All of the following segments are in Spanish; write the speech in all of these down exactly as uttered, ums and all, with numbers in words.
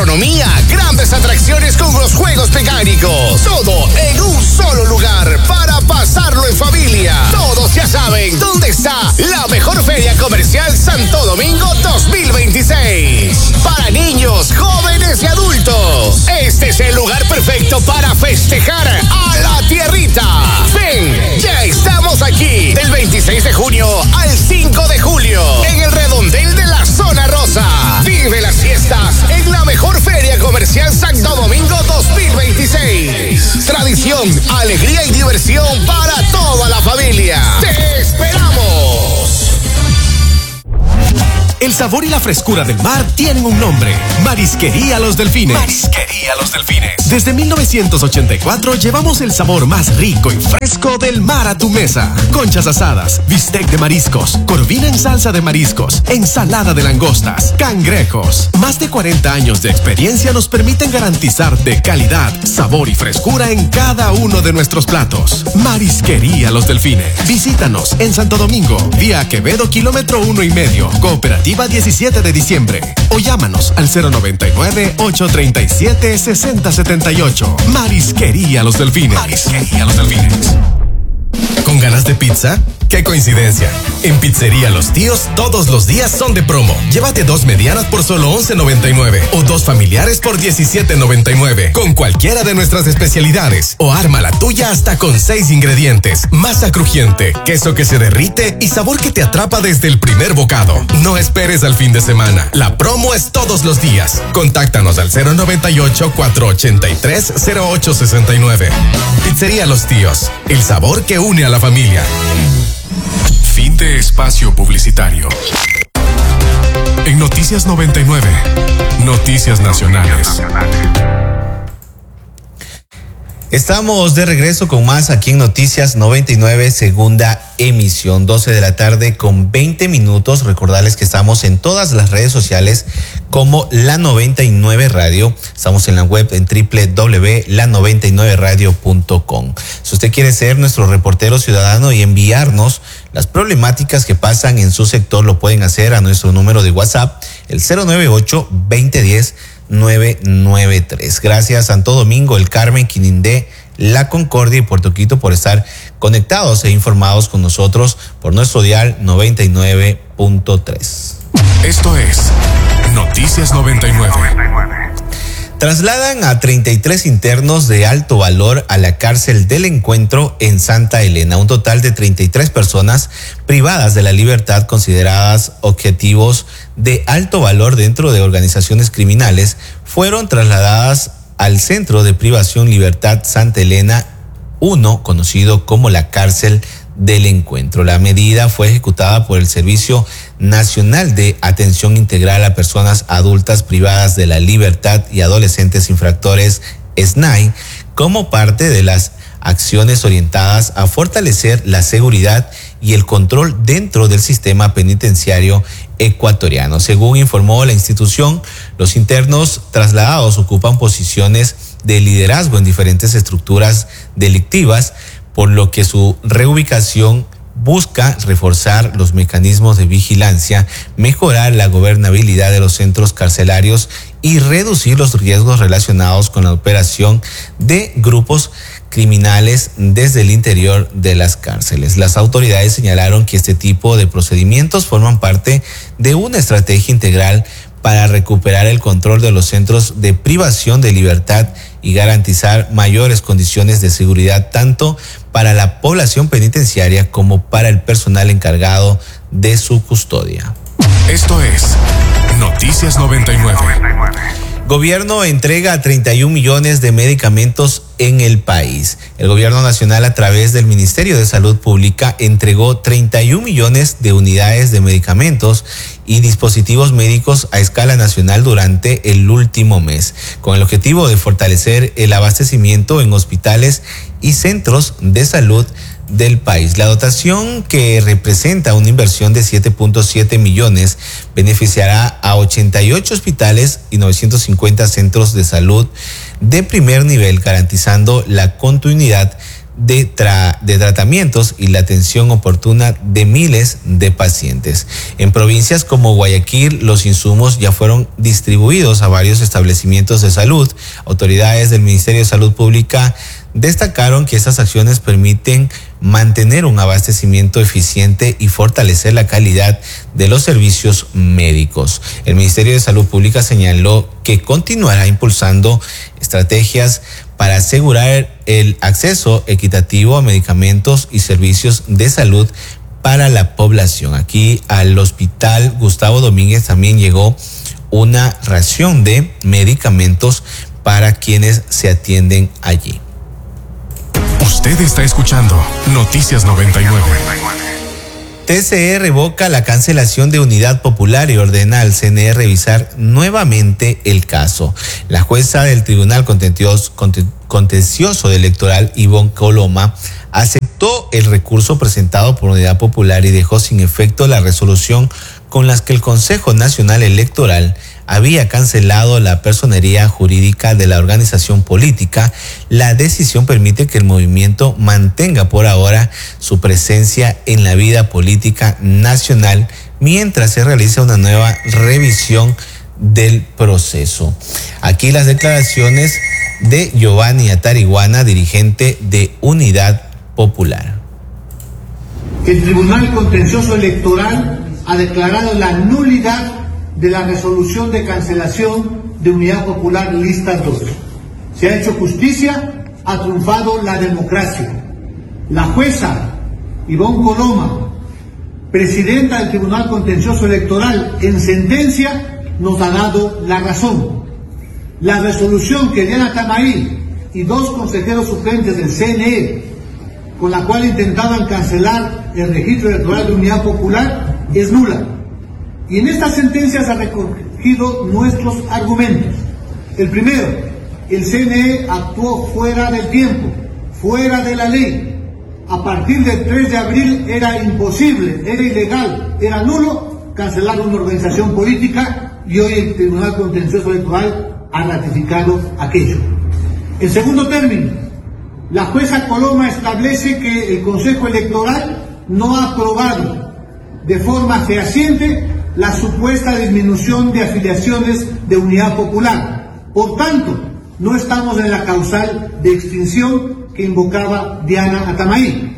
gastronomía, grandes atracciones con los juegos mecánicos. Todo en un solo lugar para pasarlo en familia. Todos ya saben dónde está la mejor feria comercial Santo Domingo dos mil veintiséis. Para niños, jóvenes y adultos. Este es el lugar perfecto para festejar a la tierrita. Ven, ya estamos aquí del veintiséis de junio al cinco de julio en el redondel de la zona rosa. Vive las fiestas en la mejor feria comercial Santo Domingo dos mil veintiséis. Tradición, alegría y diversión para toda la familia. ¡Te esperamos! El sabor y la frescura del mar tienen un nombre: Marisquería Los Delfines. Marisquería Los Delfines. Desde mil novecientos ochenta y cuatro llevamos el sabor más rico y fresco del mar a tu mesa. Conchas asadas, bistec de mariscos, corvina en salsa de mariscos, ensalada de langostas, cangrejos. Más de cuarenta años de experiencia nos permiten garantizarte calidad, sabor y frescura en cada uno de nuestros platos. Marisquería Los Delfines. Visítanos en Santo Domingo, vía Quevedo, kilómetro uno y medio, Cooperativa diecisiete de diciembre, o llámanos al cero noventa y nueve, ocho treinta y siete, sesenta setenta y ocho. Marisquería Los Delfines. Marisquería Los Delfines. ¿Con ganas de pizza? ¡Qué coincidencia! En Pizzería Los Tíos todos los días son de promo. Llévate dos medianas por solo once noventa y nueve o dos familiares por diecisiete noventa y nueve con cualquiera de nuestras especialidades, o arma la tuya hasta con seis ingredientes: masa crujiente, queso que se derrite y sabor que te atrapa desde el primer bocado. No esperes al fin de semana. La promo es todos los días. Contáctanos al cero noventa y ocho, cuatrocientos ochenta y tres, cero ocho sesenta y nueve. Pizzería Los Tíos, el sabor que une a la familia. Fin de espacio publicitario. En Noticias noventa y nueve, Noticias Nacionales. Estamos de regreso con más aquí en Noticias noventa y nueve, segunda emisión, doce de la tarde con veinte minutos. Recordarles que estamos en todas las redes sociales como La noventa y nueve Radio. Estamos en la web en doble u doble u doble u punto la noventa y nueve radio punto com. Si usted quiere ser nuestro reportero ciudadano y enviarnos las problemáticas que pasan en su sector, lo pueden hacer a nuestro número de WhatsApp, el cero nueve ocho, veinte diez, nueve nueve tres. Gracias Santo Domingo, El Carmen, Quinindé, La Concordia y Puerto Quito por estar conectados e informados con nosotros por nuestro dial noventa y nueve punto tres. Esto es Noticias noventa y nueve. Trasladan a treinta y tres internos de alto valor a la cárcel del Encuentro en Santa Elena. Un total de treinta y tres personas privadas de la libertad consideradas objetivos de alto valor dentro de organizaciones criminales fueron trasladadas al Centro de Privación Libertad Santa Elena uno, conocido como la cárcel del Encuentro. La medida fue ejecutada por el Servicio Nacional de Atención Integral a Personas Adultas Privadas de la Libertad y Adolescentes Infractores, S N A I, como parte de las acciones orientadas a fortalecer la seguridad y el control dentro del sistema penitenciario ecuatoriano. Según informó la institución, los internos trasladados ocupan posiciones de liderazgo en diferentes estructuras delictivas, por lo que su reubicación busca reforzar los mecanismos de vigilancia, mejorar la gobernabilidad de los centros carcelarios y reducir los riesgos relacionados con la operación de grupos criminales desde el interior de las cárceles. Las autoridades señalaron que este tipo de procedimientos forman parte de una estrategia integral para recuperar el control de los centros de privación de libertad y garantizar mayores condiciones de seguridad tanto para la población penitenciaria como para el personal encargado de su custodia. Esto es Noticias noventa y nueve. Gobierno entrega treinta y un millones de medicamentos en el país. El gobierno nacional, a través del Ministerio de Salud Pública, entregó treinta y un millones de unidades de medicamentos y dispositivos médicos a escala nacional durante el último mes, con el objetivo de fortalecer el abastecimiento en hospitales y centros de salud del país. La dotación, que representa una inversión de siete punto siete millones, beneficiará a ochenta y ocho hospitales y novecientos cincuenta centros de salud de primer nivel, garantizando la continuidad de, tra- de tratamientos y la atención oportuna de miles de pacientes. En provincias como Guayaquil, los insumos ya fueron distribuidos a varios establecimientos de salud. Autoridades del Ministerio de Salud Pública destacaron que estas acciones permiten mantener un abastecimiento eficiente y fortalecer la calidad de los servicios médicos. El Ministerio de Salud Pública señaló que continuará impulsando estrategias para asegurar el acceso equitativo a medicamentos y servicios de salud para la población. Aquí al Hospital Gustavo Domínguez también llegó una ración de medicamentos para quienes se atienden allí. Usted está escuchando Noticias noventa y nueve. T C E revoca la cancelación de Unidad Popular y ordena al C N E revisar nuevamente el caso. La jueza del Tribunal Contencioso, Contencioso Electoral, Ivonne Coloma, aceptó el recurso presentado por Unidad Popular y dejó sin efecto la resolución con la que el Consejo Nacional Electoral había cancelado la personería jurídica de la organización política. La decisión permite que el movimiento mantenga por ahora su presencia en la vida política nacional mientras se realiza una nueva revisión del proceso. Aquí las declaraciones de Giovanni Atariguana, dirigente de Unidad Popular. El Tribunal Contencioso Electoral ha declarado la nulidad de la resolución de cancelación de Unidad Popular Listas dos. Se ha hecho justicia, ha triunfado la democracia. La jueza Ivonne Coloma, presidenta del Tribunal Contencioso Electoral, en sentencia nos ha dado la razón. La resolución que Diana Tamaí y dos consejeros suplentes del C N E, con la cual intentaban cancelar el registro electoral de Unidad Popular, es nula. Y en estas sentencias ha recogido nuestros argumentos. El primero, el C N E actuó fuera del tiempo, fuera de la ley. A partir del tres de abril era imposible, era ilegal, era nulo cancelar una organización política y hoy el Tribunal Contencioso Electoral ha ratificado aquello. En segundo término, la jueza Coloma establece que el Consejo Electoral no ha aprobado de forma fehaciente la supuesta disminución de afiliaciones de Unidad Popular. Por tanto, no estamos en la causal de extinción que invocaba Diana Atamaí.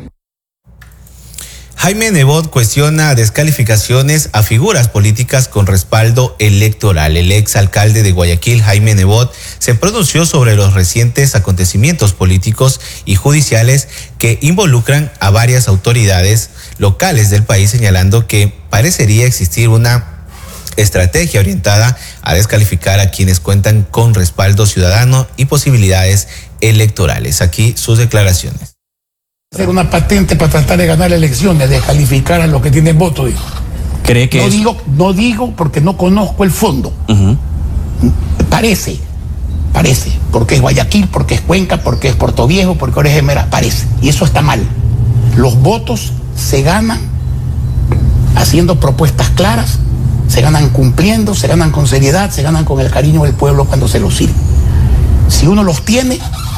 Jaime Nebot cuestiona descalificaciones a figuras políticas con respaldo electoral. El exalcalde de Guayaquil, Jaime Nebot, se pronunció sobre los recientes acontecimientos políticos y judiciales que involucran a varias autoridades locales del país, señalando que parecería existir una estrategia orientada a descalificar a quienes cuentan con respaldo ciudadano y posibilidades electorales. Aquí sus declaraciones. Hacer una patente para tratar de ganar elecciones, descalificar a los que tienen voto, digo. ¿Cree que no es... digo, no digo porque no conozco el fondo. Uh-huh. Parece, parece, porque es Guayaquil, porque es Cuenca, porque es Puerto Viejo, porque ahora es Esmeralda, parece. Y eso está mal. Los votos se ganan haciendo propuestas claras, se ganan cumpliendo, se ganan con seriedad, se ganan con el cariño del pueblo cuando se los sirve. Si uno los tiene,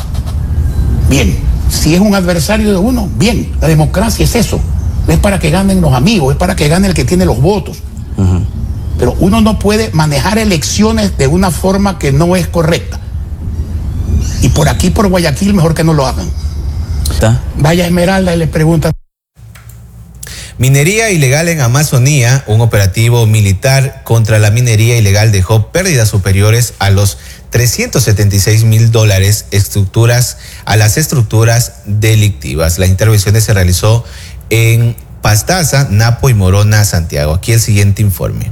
bien. Si es un adversario de uno, bien. La democracia es eso. No es para que ganen los amigos, es para que gane el que tiene los votos. Uh-huh. Pero uno no puede manejar elecciones de una forma que no es correcta. Y por aquí, por Guayaquil, mejor que no lo hagan. ¿Está? Vaya a Esmeralda y le pregunta. Minería ilegal en Amazonía. Un operativo militar contra la minería ilegal dejó pérdidas superiores a los trescientos setenta y seis mil dólares estructuras, a las estructuras delictivas. La intervención se realizó en Pastaza, Napo y Morona, Santiago. Aquí el siguiente informe.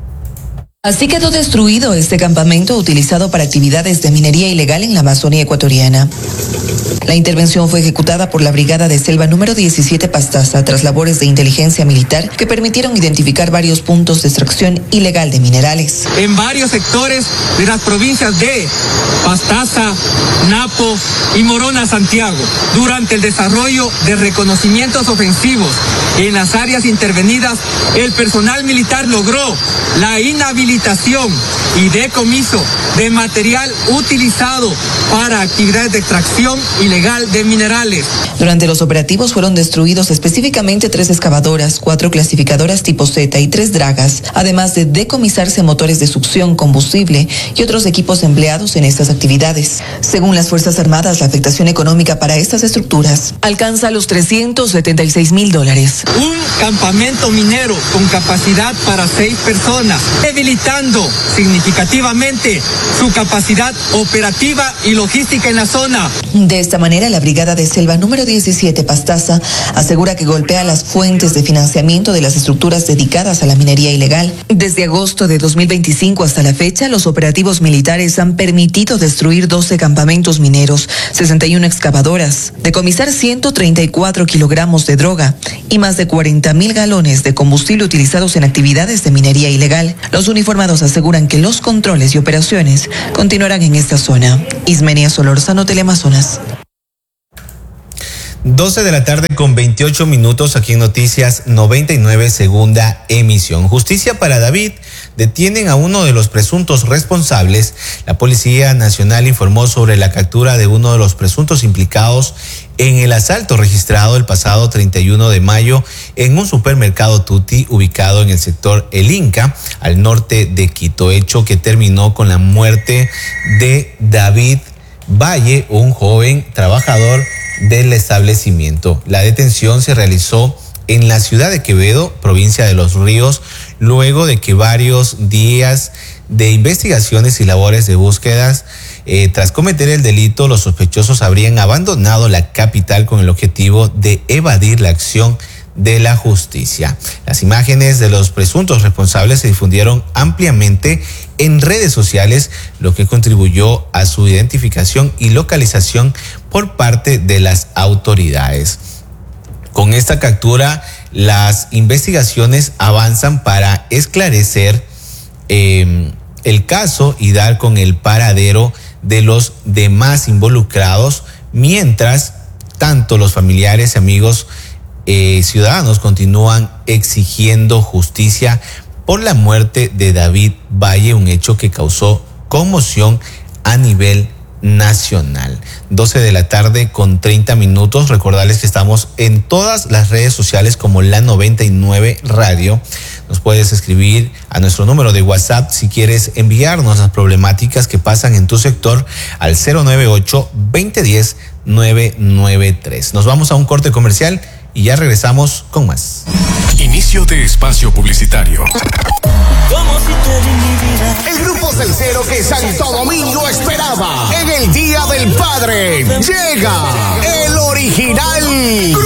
Así quedó destruido este campamento utilizado para actividades de minería ilegal en la Amazonía ecuatoriana. La intervención fue ejecutada por la Brigada de Selva número diecisiete Pastaza tras labores de inteligencia militar que permitieron identificar varios puntos de extracción ilegal de minerales. En varios sectores de las provincias de Pastaza, Napo y Morona, Santiago, durante el desarrollo de reconocimientos ofensivos en las áreas intervenidas, el personal militar logró la inhabilitación y decomiso de material utilizado para actividades de extracción ilegal de minerales. Durante los operativos fueron destruidos específicamente tres excavadoras, cuatro clasificadoras tipo Z y tres dragas, además de decomisarse motores de succión, combustible y otros equipos empleados en estas actividades. Según las Fuerzas Armadas, la afectación económica para estas estructuras alcanza los trescientos setenta y seis mil dólares. Un campamento minero con capacidad para seis personas, debilitando significativamente su capacidad operativa y logística en la zona. De esta manera, la Brigada de Selva número diecisiete Pastaza asegura que golpea las fuentes de financiamiento de las estructuras dedicadas a la minería ilegal. Desde agosto de dos mil veinticinco hasta la fecha, los operativos militares han permitido destruir doce campamentos mineros, sesenta y una excavadoras, decomisar ciento treinta y cuatro kilogramos de droga y más de cuarenta mil galones de combustible utilizados en actividades de minería ilegal. Los uniformados aseguran que los controles y operaciones continuarán en esta zona. Ismenia Solórzano, Teleamazonas. doce de la tarde con veintiocho minutos aquí en Noticias noventa y nueve, segunda emisión. Justicia para David. Detienen a uno de los presuntos responsables. La Policía Nacional informó sobre la captura de uno de los presuntos implicados en el asalto registrado el pasado treinta y uno de mayo en un supermercado Tuti ubicado en el sector El Inca, al norte de Quito, hecho que terminó con la muerte de David Valle, un joven trabajador del establecimiento. La detención se realizó en la ciudad de Quevedo, provincia de Los Ríos, luego de que varios días de investigaciones y labores de búsquedas, eh, tras cometer el delito, los sospechosos habrían abandonado la capital con el objetivo de evadir la acción de la justicia. Las imágenes de los presuntos responsables se difundieron ampliamente en redes sociales, lo que contribuyó a su identificación y localización por parte de las autoridades. Con esta captura, las investigaciones avanzan para esclarecer eh, el caso y dar con el paradero de los demás involucrados, mientras tanto los familiares y amigos eh, ciudadanos continúan exigiendo justicia por la muerte de David Valle, un hecho que causó conmoción a nivel nacional. doce de la tarde con treinta minutos. Recordarles que estamos en todas las redes sociales como La noventa y nueve Radio. Nos puedes escribir a nuestro número de WhatsApp si quieres enviarnos las problemáticas que pasan en tu sector al cero nueve ocho, veinte diez, nueve nueve tres. Nos vamos a un corte comercial y ya regresamos con más. Inicio de espacio publicitario. El grupo salsero que Santo Domingo esperaba en el Día del Padre llega el original